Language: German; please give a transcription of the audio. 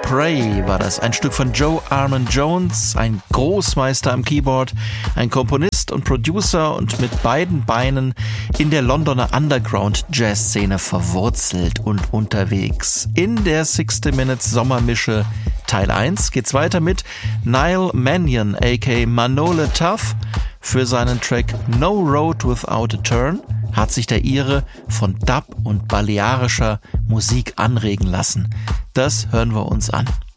Pray war das. Ein Stück von Joe Armon-Jones, ein Großmeister am Keyboard, ein Komponist und Producer und mit beiden Beinen in der Londoner Underground-Jazz-Szene verwurzelt und unterwegs. In der 60 Minutes Sommermische Teil 1 geht's weiter mit Niall Mannion aka Manole Tough. Für seinen Track No Road Without a Turn hat sich der Ire von Dub und balearischer Musik anregen lassen. Das hören wir uns an.